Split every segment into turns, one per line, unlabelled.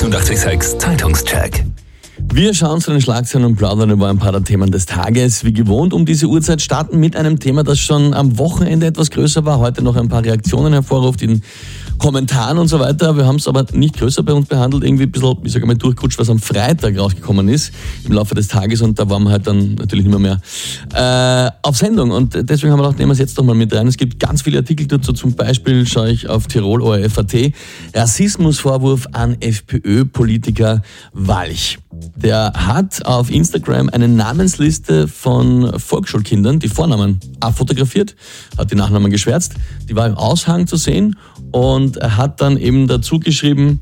886 Zeitungscheck.
Wir schauen zu den Schlagzeilen und plaudern über ein paar der Themen des Tages. Wie gewohnt um diese Uhrzeit starten mit einem Thema, das schon am Wochenende etwas größer war, heute noch ein paar Reaktionen hervorruft in Kommentaren und so weiter. Wir haben es aber nicht größer bei uns behandelt, irgendwie ein bisschen, ich sage mal, durchgerutscht, was am Freitag rausgekommen ist im Laufe des Tages, und da waren wir halt dann natürlich nicht mehr auf Sendung, und deswegen haben wir gedacht, nehmen wir es jetzt doch mal mit rein. Es gibt ganz viele Artikel dazu, zum Beispiel schaue ich auf Tirol ORF.at, Rassismusvorwurf an FPÖ-Politiker Walch. Der hat auf Instagram eine Namensliste von Volksschulkindern, die Vornamen abfotografiert, hat die Nachnamen geschwärzt, die war im Aushang zu sehen, und er hat dann eben dazu geschrieben,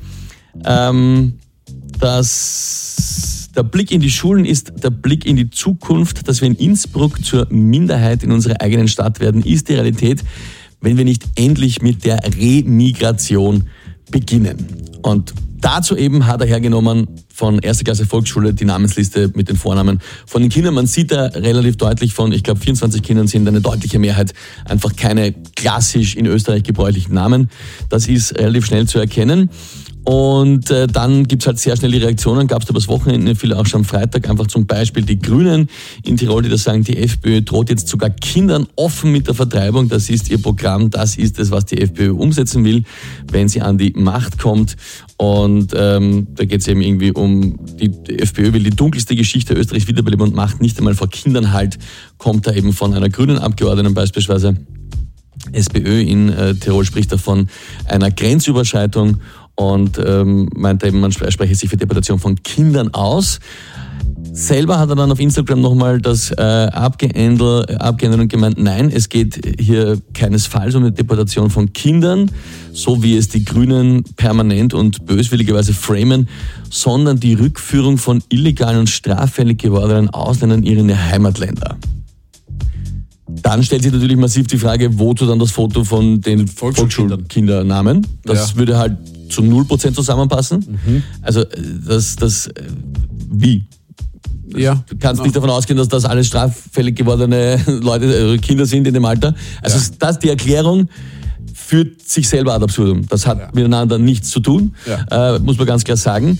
dass der Blick in die Schulen ist der Blick in die Zukunft, dass wir in Innsbruck zur Minderheit in unserer eigenen Stadt werden, ist die Realität, wenn wir nicht endlich mit der Remigration beginnen. Und dazu eben hat er hergenommen von 1. Klasse Volksschule die Namensliste mit den Vornamen von den Kindern. Man sieht da relativ deutlich von, ich glaube 24 Kindern sind eine deutliche Mehrheit, einfach keine klassisch in Österreich gebräuchlichen Namen. Das ist relativ schnell zu erkennen. Und dann gibt's halt sehr schnell die Reaktionen, gab's da übers Wochenende, viele auch schon am Freitag, einfach zum Beispiel die Grünen in Tirol, die da sagen, die FPÖ droht jetzt sogar Kindern offen mit der Vertreibung, das ist ihr Programm, das ist es, was die FPÖ umsetzen will, wenn sie an die Macht kommt. Und da geht's eben irgendwie um, die FPÖ will die dunkelste Geschichte Österreichs wiederbeleben und macht nicht einmal vor Kindern halt, kommt da eben von einer grünen Abgeordneten beispielsweise. SPÖ in Tirol spricht davon einer Grenzüberschreitung und meint eben, man spreche sich für Deportation von Kindern aus. Selber hat er dann auf Instagram nochmal das abgeändert und gemeint, nein, es geht hier keinesfalls um eine Deportation von Kindern, so wie es die Grünen permanent und böswilligerweise framen, sondern die Rückführung von illegalen und straffällig gewordenen Ausländern in ihre Heimatländer. Dann stellt sich natürlich massiv die Frage, wozu dann das Foto von den Volksschulkindernamen? Das würde halt zu 0% zusammenpassen. Also wie? Ja. Du kannst nicht davon ausgehen, dass das alles straffällig gewordene Leute, Kinder sind in dem Alter. Also die Erklärung führt sich selber ad absurdum. Das hat miteinander nichts zu tun, muss man ganz klar sagen.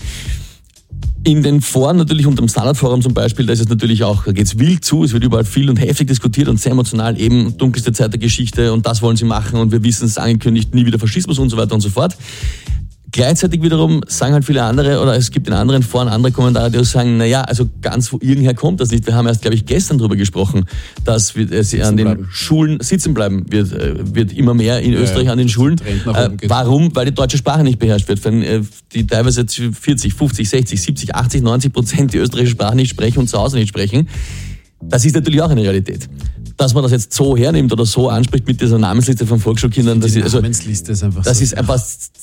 In den Foren, natürlich unter dem Standardforum zum Beispiel, da ist es natürlich auch, da geht's wild zu, es wird überall viel und heftig diskutiert und sehr emotional, eben dunkelste Zeit der Geschichte und das wollen sie machen und wir wissen es angekündigt, nie wieder Faschismus und so weiter und so fort. Gleichzeitig wiederum sagen halt viele andere, oder es gibt in anderen Foren andere Kommentare, die auch sagen, naja, also ganz wo irgendher kommt das nicht. Wir haben erst, glaube ich, gestern darüber gesprochen, dass sie an den Schulen sitzen bleiben wird immer mehr in Österreich an den Schulen. Warum? Weil die deutsche Sprache nicht beherrscht wird. Wenn die teilweise 40, 50, 60, 70, 80, 90% die österreichische Sprache nicht sprechen und zu Hause nicht sprechen, das ist natürlich auch eine Realität. Dass man das jetzt so hernimmt oder so anspricht mit dieser Namensliste von Volksschulkindern, das ist einfach das ist einfach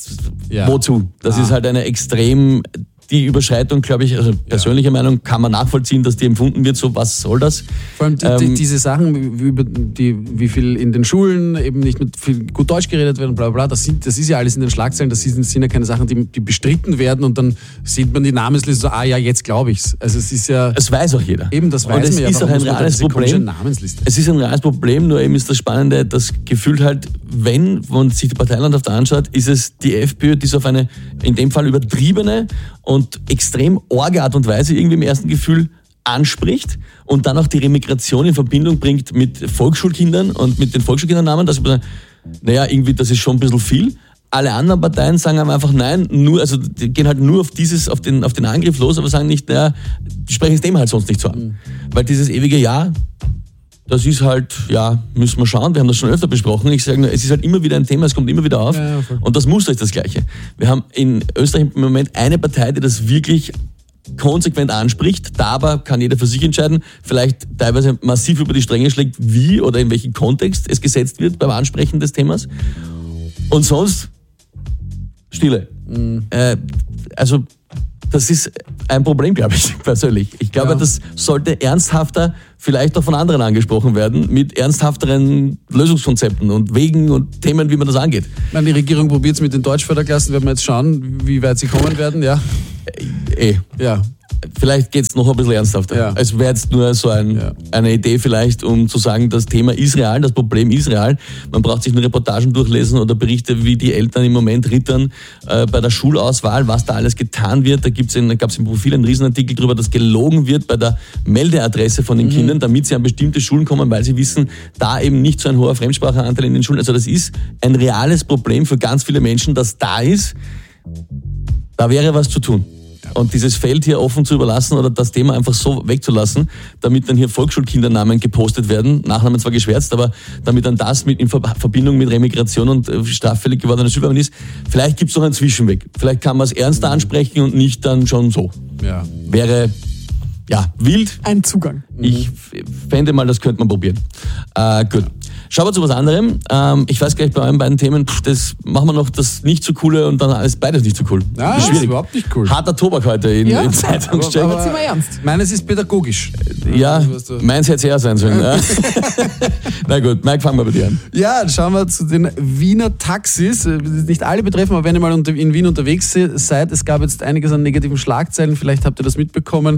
wozu? Das ist halt eine extrem, die Überschreitung, glaube ich, also persönliche Meinung, kann man nachvollziehen, dass die empfunden wird, so was soll das?
Vor allem diese Sachen, wie viel in den Schulen eben nicht mit viel gut Deutsch geredet wird und bla bla, das ist ja alles in den Schlagzeilen, das sind ja keine Sachen, die bestritten werden und dann sieht man die Namensliste so, jetzt glaube ich's. Also es ist ja...
Es weiß auch jeder.
Eben, das weiß man ja.
Es ist auch ein reales Problem. Es ist ein reales Problem, nur eben ist das Spannende, das Gefühl halt, wenn man sich die Parteilandschaft anschaut, ist es die FPÖ, die so auf eine, in dem Fall übertriebene und extrem orge Art und Weise irgendwie im ersten Gefühl anspricht und dann auch die Remigration in Verbindung bringt mit Volksschulkindern und mit den Volksschulkindernamen, dass man, naja, irgendwie, das ist schon ein bisschen viel. Alle anderen Parteien sagen einfach nein, die gehen halt nur auf den Angriff los, aber sagen nicht, naja, die sprechen es dem halt sonst nicht so an. Weil dieses ewige Ja, das ist halt, müssen wir schauen, wir haben das schon öfter besprochen. Ich sage nur, es ist halt immer wieder ein Thema, es kommt immer wieder auf und das Muster ist das Gleiche. Wir haben in Österreich im Moment eine Partei, die das wirklich konsequent anspricht, da aber kann jeder für sich entscheiden, vielleicht teilweise massiv über die Stränge schlägt, wie oder in welchem Kontext es gesetzt wird beim Ansprechen des Themas. Und sonst Stille. Also das ist ein Problem, glaube ich, persönlich. Ich glaube, das sollte ernsthafter vielleicht auch von anderen angesprochen werden, mit ernsthafteren Lösungskonzepten und Wegen und Themen, wie man das angeht.
Die Regierung probiert es mit den Deutschförderklassen, werden wir jetzt schauen, wie weit sie kommen werden, ja.
Ja. vielleicht geht es noch ein bisschen ernsthafter.
Ja.
Es wäre jetzt nur so eine Idee vielleicht, um zu sagen, das Thema ist real, das Problem ist real. Man braucht sich nur Reportagen durchlesen oder Berichte, wie die Eltern im Moment rittern bei der Schulauswahl, was da alles getan wird. Da gab es im Profil einen Riesenartikel darüber, dass gelogen wird bei der Meldeadresse von den Kindern, damit sie an bestimmte Schulen kommen, weil sie wissen, da eben nicht so ein hoher Fremdsprachenanteil in den Schulen. Also das ist ein reales Problem für ganz viele Menschen, das da ist. Da wäre was zu tun. Und dieses Feld hier offen zu überlassen oder das Thema einfach so wegzulassen, damit dann hier Volksschulkindernamen gepostet werden, Nachnamen zwar geschwärzt, aber damit dann das in Verbindung mit Remigration und straffällig gewordener Asylbewerber ist, vielleicht gibt es noch einen Zwischenweg. Vielleicht kann man es ernster ansprechen und nicht dann schon so.
Ja.
Wäre wild.
Ein Zugang.
Ich fände mal, das könnte man probieren. Gut. Schauen wir zu was anderem. Ich weiß gleich bei euren beiden Themen, das machen wir noch das nicht so coole und dann ist beides nicht so cool.
Ja, das ist überhaupt nicht cool.
Harter Tobak heute in Zeitungscheck.
Aber sind wir ernst.
Meines ist pädagogisch.
Ja, meins hätte es eher sein sollen. Na gut, Mike, fangen wir bei dir an.
Ja, schauen wir zu den Wiener Taxis. Nicht alle betreffen, aber wenn ihr mal in Wien unterwegs seid, es gab jetzt einiges an negativen Schlagzeilen, vielleicht habt ihr das mitbekommen.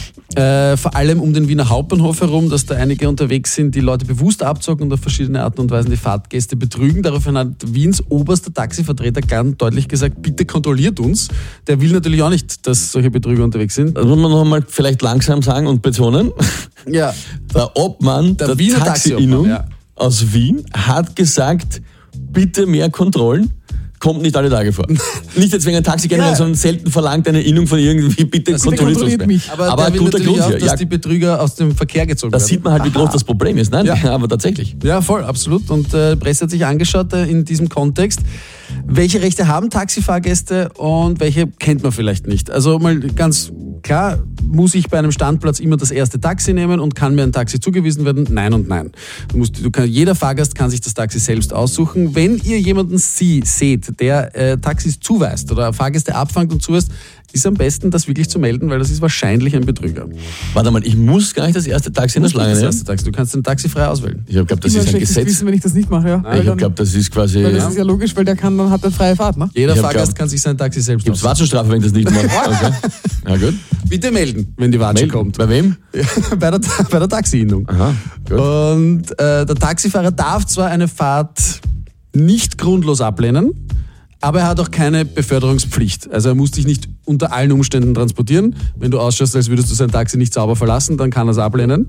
Vor allem um den Wiener Hauptbahnhof herum, dass da einige unterwegs sind, die Leute bewusst abzocken und auf verschiedene Arten und Weisen die Fahrtgäste betrügen. Daraufhin hat Wiens oberster Taxivertreter ganz deutlich gesagt, bitte kontrolliert uns. Der will natürlich auch nicht, dass solche Betrüger unterwegs sind.
Das muss man noch mal vielleicht langsam sagen und betonen.
Ja.
Der Obmann der
Wiener
Taxi-Innung
Taxi-Obmann,
aus Wien hat gesagt, bitte mehr Kontrollen. Kommt nicht alle Tage vor. Nicht jetzt wegen ein Taxi generell, sondern selten verlangt eine Innung von irgendwie, bitte kontrolliert
mich.
Aber der will natürlich auch, dass die Betrüger aus dem Verkehr gezogen werden.
Da sieht man halt, wie groß das Problem ist. Nein, aber tatsächlich.
Ja, voll, absolut. Und Presse hat sich angeschaut in diesem Kontext, welche Rechte haben Taxifahrgäste und welche kennt man vielleicht nicht. Also mal ganz klar, muss ich bei einem Standplatz immer das erste Taxi nehmen und kann mir ein Taxi zugewiesen werden? Nein und nein. Jeder Fahrgast kann sich das Taxi selbst aussuchen. Wenn ihr jemanden seht, der Taxis zuweist oder Fahrgäste abfangt und zuweist, ist am besten, das wirklich zu melden, weil das ist wahrscheinlich ein Betrüger.
Warte mal, ich muss gar nicht das erste Taxi in der Schlange nehmen.
Du kannst den Taxi frei auswählen.
Ich glaube, das ist ein Gesetz.
Wissen, wenn ich das nicht mache, ja.
Ich glaube, das ist quasi...
Weil das ist ja logisch, weil der dann hat eine freie Fahrt, ne?
Jeder Fahrgast kann sich sein Taxi selbst
aussuchen. Gibt es Wartestrafe, wenn ich das nicht mache? Okay. Ja, gut.
Bitte melden, wenn die Watsche kommt.
Bei wem?
Bei der Taxi-Innung.
Aha, gut.
Und der Taxifahrer darf zwar eine Fahrt nicht grundlos ablehnen, aber er hat auch keine Beförderungspflicht. Also er muss dich nicht unter allen Umständen transportieren. Wenn du ausschaust, als würdest du sein Taxi nicht sauber verlassen, dann kann er es ablehnen.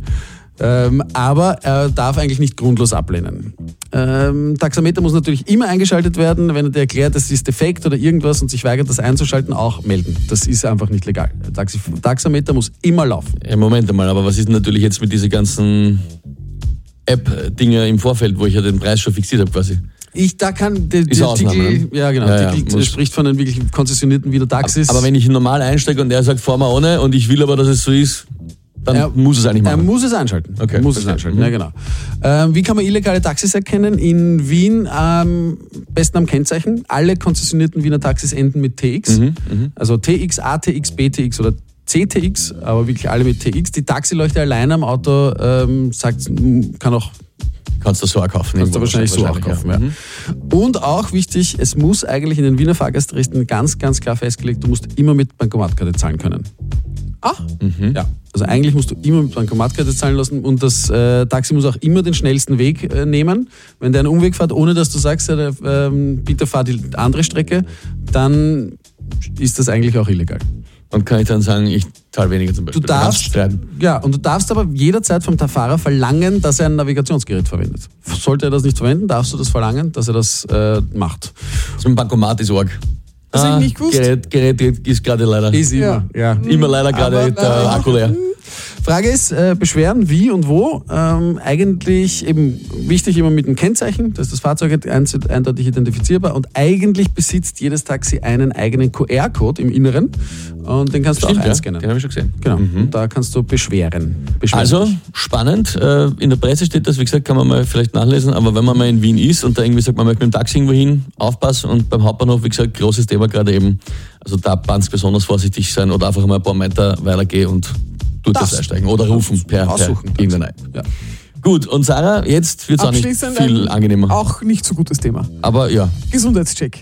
Aber er darf eigentlich nicht grundlos ablehnen. Taxameter muss natürlich immer eingeschaltet werden. Wenn er dir erklärt, das ist defekt oder irgendwas und sich weigert, das einzuschalten, auch melden. Das ist einfach nicht legal. Taxameter muss immer laufen.
Ja, Moment einmal, aber was ist denn natürlich jetzt mit diesen ganzen App-Dinger im Vorfeld, wo ich ja den Preis schon fixiert habe quasi?
Der Artikel, ja genau, der Artikel spricht von den wirklich konzessionierten Wiener Taxis.
Aber wenn ich normal einsteige und er sagt, fahr mal ohne und ich will aber, dass es so ist, dann muss es eigentlich machen.
Er muss es einschalten.
Okay.
Ja, genau. Wie kann man illegale Taxis erkennen? In Wien besten am Kennzeichen. Alle konzessionierten Wiener Taxis enden mit TX. Also TX, ATX, BTX oder CTX, aber wirklich alle mit TX. Die Taxileuchte alleine am Auto
Kannst du so auch kaufen.
Kannst du wahrscheinlich so auch kaufen, ja. Und auch wichtig, es muss eigentlich in den Wiener Fahrgastrechten ganz, ganz klar festgelegt, du musst immer mit Bankomatkarte zahlen können. Ja. Also eigentlich musst du immer mit Bankomatkarte zahlen lassen und das Taxi muss auch immer den schnellsten Weg nehmen. Wenn der einen Umweg fährt, ohne dass du sagst, bitte fahr die andere Strecke, dann ist das eigentlich auch illegal.
Und kann ich dann sagen, ich zahle weniger zum Beispiel.
Du darfst aber jederzeit vom Fahrer verlangen, dass er ein Navigationsgerät verwendet. Sollte er das nicht verwenden, darfst du das verlangen, dass er das macht.
Das mit dem Bankomat ist arg.
Das habe ich nicht gewusst.
Gerät ist gerade leider.
Ist immer. Ja.
Immer leider gerade der Akku leer.
Frage ist, Beschweren, wie und wo? Eigentlich eben wichtig immer mit dem Kennzeichen, da ist das Fahrzeug eindeutig identifizierbar und eigentlich besitzt jedes Taxi einen eigenen QR-Code im Inneren und den kannst du auch einscannen.
Den habe ich schon gesehen.
Genau, und da kannst du beschweren.
Also, spannend. In der Presse steht das, wie gesagt, kann man mal vielleicht nachlesen, aber wenn man mal in Wien ist und da irgendwie sagt, man möchte mit dem Taxi irgendwo hin, aufpassen und beim Hauptbahnhof, wie gesagt, großes Thema gerade eben, also da ganz besonders vorsichtig sein oder einfach mal ein paar Meter weitergehen und das einsteigen oder rufen per irgendeine App. Ja. Gut, und Sarah, jetzt wird es auch nicht viel angenehmer.
Auch nicht so gutes Thema.
Aber ja.
Gesundheitscheck.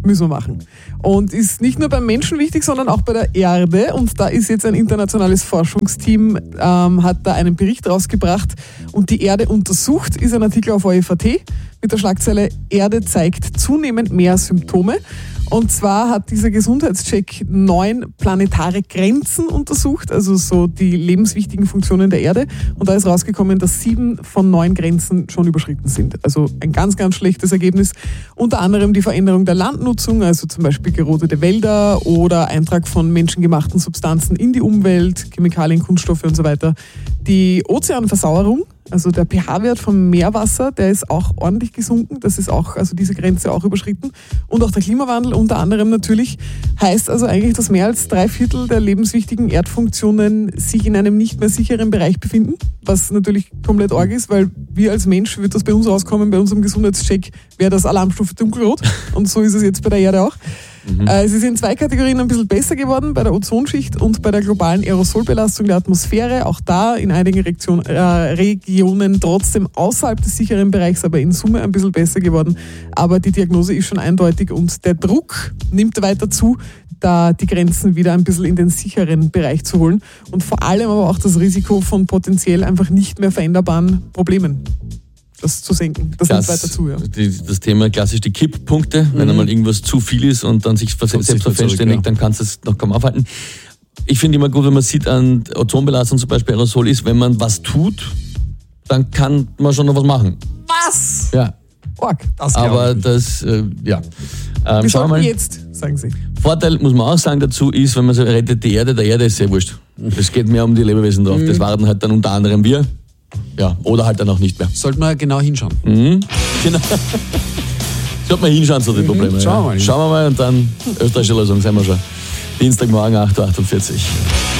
müssen wir machen. Und ist nicht nur beim Menschen wichtig, sondern auch bei der Erde. Und da ist jetzt ein internationales Forschungsteam, hat da einen Bericht rausgebracht und die Erde untersucht, ist ein Artikel auf ORF.at mit der Schlagzeile Erde zeigt zunehmend mehr Symptome. Und zwar hat dieser Gesundheitscheck 9 planetare Grenzen untersucht, also so die lebenswichtigen Funktionen der Erde. Und da ist rausgekommen, dass 7 von 9 Grenzen schon überschritten sind. Also ein ganz, ganz schlechtes Ergebnis. Unter anderem die Veränderung der Landnutzung, also zum Beispiel gerodete Wälder oder Eintrag von menschengemachten Substanzen in die Umwelt, Chemikalien, Kunststoffe und so weiter. Die Ozeanversauerung, also der pH-Wert vom Meerwasser, der ist auch ordentlich gesunken. Das ist auch, also diese Grenze auch überschritten. Und auch der Klimawandel unter anderem natürlich heißt also eigentlich, dass mehr als 3/4 der lebenswichtigen Erdfunktionen sich in einem nicht mehr sicheren Bereich befinden. Was natürlich komplett arg ist, weil wir als Mensch, wird das bei uns rauskommen, bei unserem Gesundheitscheck wäre das Alarmstufe dunkelrot. Und so ist es jetzt bei der Erde auch. Es ist in 2 Kategorien ein bisschen besser geworden, bei der Ozonschicht und bei der globalen Aerosolbelastung der Atmosphäre. Auch da in einigen Regionen trotzdem außerhalb des sicheren Bereichs, aber in Summe ein bisschen besser geworden. Aber die Diagnose ist schon eindeutig und der Druck nimmt weiter zu, da die Grenzen wieder ein bisschen in den sicheren Bereich zu holen. Und vor allem aber auch das Risiko von potenziell einfach nicht mehr veränderbaren Problemen. Das zu senken. Das nimmt weiter zu, ja.
Das Thema klassisch die Kipppunkte, wenn einmal irgendwas zu viel ist und dann sich selbst verselbstständigt, dann kannst du es noch kaum aufhalten. Ich finde immer gut, wenn man sieht, an Ozonbelastung zum Beispiel Aerosol ist, wenn man was tut, dann kann man schon noch was machen.
Was?
Ja.
Org.
Aber das, ja.
Wir schauen jetzt, sagen Sie.
Vorteil, muss man auch sagen, dazu ist, wenn man so rettet die Erde, der Erde ist sehr wurscht. Es geht mehr um die Lebewesen drauf. Das waren halt dann unter anderem wir. Ja, oder halt dann auch nicht mehr.
Sollte man genau hinschauen.
Genau. Sollte man hinschauen zu den Problemen.
Schauen wir mal.
Schauen wir mal und dann österreichische Lösung, sehen wir schon. Dienstagmorgen 8.48 Uhr.